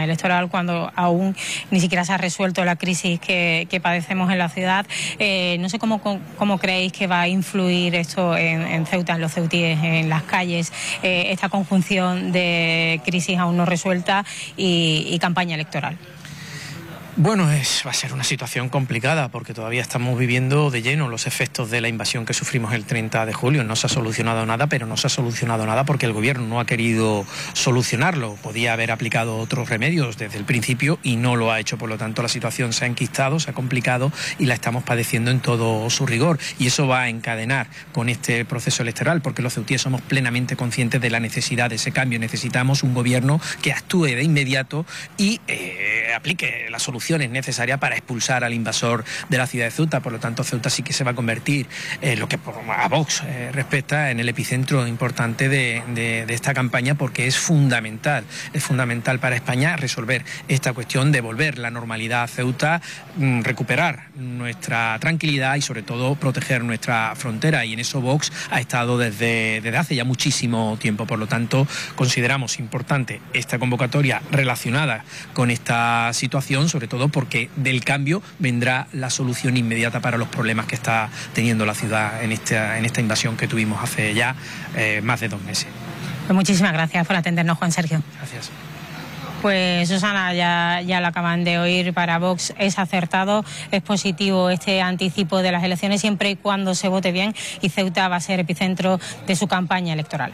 campaña electoral cuando aún ni siquiera se ha resuelto la crisis que padecemos en la ciudad. No sé cómo creéis que va a influir esto en Ceuta, en los ceutíes, en las calles, esta conjunción de crisis aún no resuelta y campaña electoral. Bueno, va a ser una situación complicada porque todavía estamos viviendo de lleno los efectos de la invasión que sufrimos el 30 de julio. No se ha solucionado nada, pero no se ha solucionado nada porque el gobierno no ha querido solucionarlo. Podía haber aplicado otros remedios desde el principio y no lo ha hecho. Por lo tanto, la situación se ha enquistado, se ha complicado y la estamos padeciendo en todo su rigor. Y eso va a encadenar con este proceso electoral porque los ceutíes somos plenamente conscientes de la necesidad de ese cambio. Necesitamos un gobierno que actúe de inmediato y aplique la solución necesaria para expulsar al invasor de la ciudad de Ceuta. Por lo tanto, Ceuta sí que se va a convertir, lo que a Vox respecta, en el epicentro importante de esta campaña porque es fundamental para España resolver esta cuestión, devolver la normalidad a Ceuta, recuperar nuestra tranquilidad y sobre todo proteger nuestra frontera, y en eso Vox ha estado desde hace ya muchísimo tiempo. Por lo tanto, consideramos importante esta convocatoria relacionada con esta situación, sobre todo porque del cambio vendrá la solución inmediata para los problemas que está teniendo la ciudad en esta invasión que tuvimos hace ya más de 2 meses. Pues muchísimas gracias por atendernos, Juan Sergio. Gracias. Pues Susana, ya lo acaban de oír, para Vox es acertado, es positivo este anticipo de las elecciones siempre y cuando se vote bien, y Ceuta va a ser epicentro de su campaña electoral.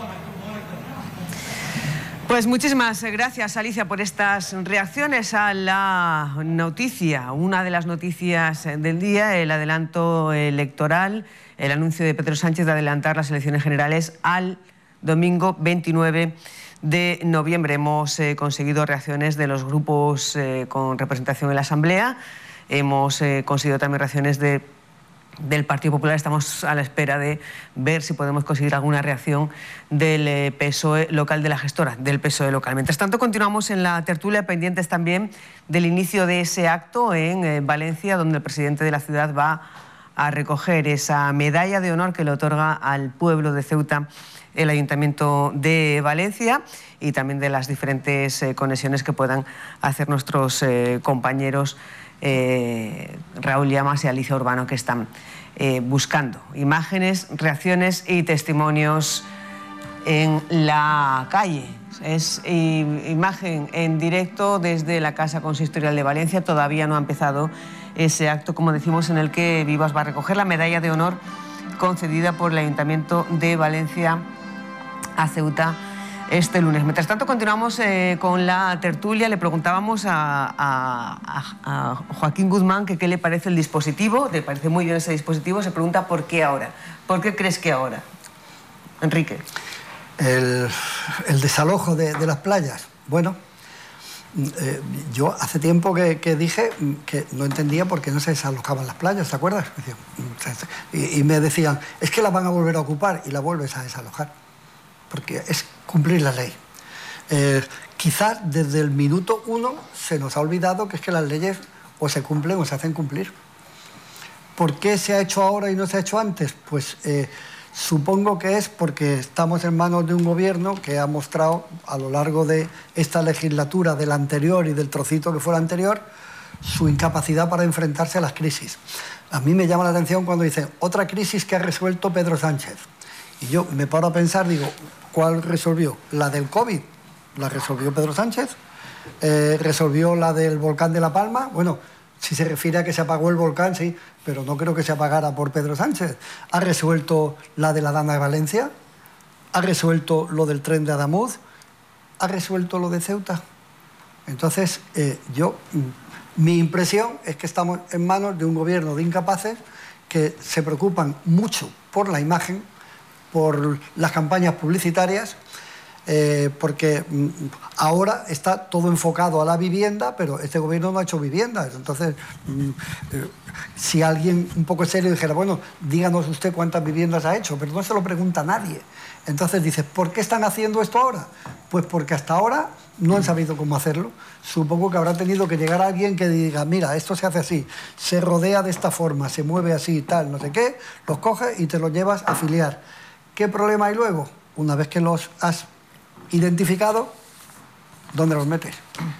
Pues muchísimas gracias, Alicia, por estas reacciones a la noticia, una de las noticias del día, el adelanto electoral, el anuncio de Pedro Sánchez de adelantar las elecciones generales al domingo 29 de noviembre. Hemos conseguido reacciones de los grupos con representación en la Asamblea, hemos conseguido también reacciones del Partido Popular. Estamos a la espera de ver si podemos conseguir alguna reacción del PSOE local, de la gestora del PSOE local. Mientras tanto, continuamos en la tertulia, pendientes también del inicio de ese acto en Valencia, donde el presidente de la ciudad va a recoger esa medalla de honor que le otorga al pueblo de Ceuta el Ayuntamiento de Valencia, y también de las diferentes conexiones que puedan hacer nuestros compañeros Raúl Llamas y Alicia Urbano, que están buscando imágenes, reacciones y testimonios en la calle. Es imagen en directo desde la Casa Consistorial de Valencia. Todavía no ha empezado ese acto, como decimos, en el que Vivas va a recoger la medalla de honor concedida por el Ayuntamiento de Valencia a Ceuta este lunes. Mientras tanto, continuamos con la tertulia. Le preguntábamos a Joaquín Guzmán que qué le parece el dispositivo. Le parece muy bien ese dispositivo. Se pregunta por qué ahora. ¿Por qué crees que ahora? Enrique. El desalojo de las playas. Bueno, yo hace tiempo que dije que no entendía por qué no se desalojaban las playas, ¿te acuerdas? Y me decían, es que las van a volver a ocupar, y las vuelves a desalojar, porque es cumplir la ley. Quizás desde el minuto 1 se nos ha olvidado que es que las leyes o se cumplen o se hacen cumplir. ¿Por qué se ha hecho ahora y no se ha hecho antes? Pues supongo que es porque estamos en manos de un gobierno que ha mostrado a lo largo de esta legislatura, del anterior y del trocito que fue el anterior, su incapacidad para enfrentarse a las crisis. A mí me llama la atención cuando dicen otra crisis que ha resuelto Pedro Sánchez. Y yo me paro a pensar, digo, ¿cuál resolvió? ¿La del COVID? ¿La resolvió Pedro Sánchez? ¿Resolvió la del volcán de La Palma? Bueno, si se refiere a que se apagó el volcán, sí, pero no creo que se apagara por Pedro Sánchez. ¿Ha resuelto la de la Dana de Valencia? ¿Ha resuelto lo del tren de Adamuz? ¿Ha resuelto lo de Ceuta? Entonces, mi impresión es que estamos en manos de un gobierno de incapaces que se preocupan mucho por la imagen, por las campañas publicitarias, porque ahora está todo enfocado a la vivienda, pero este gobierno no ha hecho viviendas. Entonces, si alguien un poco serio dijera, bueno, díganos usted cuántas viviendas ha hecho, pero no se lo pregunta a nadie. Entonces dices, ¿por qué están haciendo esto ahora? Pues porque hasta ahora no han sabido cómo hacerlo. Supongo que habrá tenido que llegar alguien que diga, mira, esto se hace así, se rodea de esta forma, se mueve así, tal, no sé qué, los coges y te los llevas a afiliar. ¿Qué problema hay luego? Una vez que los has identificado, ¿dónde los metes?